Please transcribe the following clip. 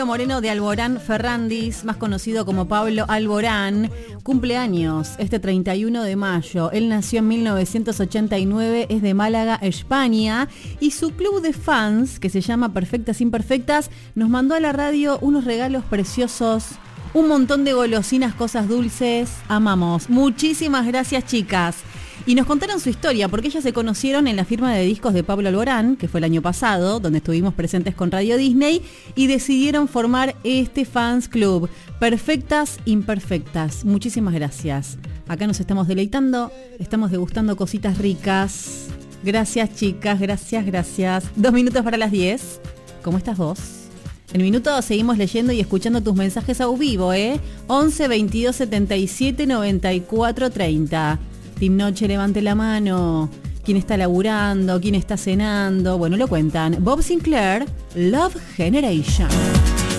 Moreno de Alborán Ferrandis, más conocido como Pablo Alborán, cumpleaños este 31 de mayo. Él nació en 1989, es de Málaga, España, y su club de fans, que se llama Perfectas Imperfectas, nos mandó a la radio unos regalos preciosos, un montón de golosinas, cosas dulces. Amamos. Muchísimas gracias, chicas. Y nos contaron su historia, porque ellas se conocieron en la firma de discos de Pablo Alborán, que fue el año pasado, donde estuvimos presentes con Radio Disney, y decidieron formar este fans club, Perfectas Imperfectas. Muchísimas gracias. Acá nos estamos deleitando, estamos degustando cositas ricas. Gracias, chicas, gracias. 2 minutos para las 10. ¿Cómo estás vos? En minutos seguimos leyendo y escuchando tus mensajes a vivo, 11 22 77 94 30. Team Noche, levante la mano. ¿Quién está laburando? ¿Quién está cenando? Bueno, lo cuentan. Bob Sinclair, Love Generation.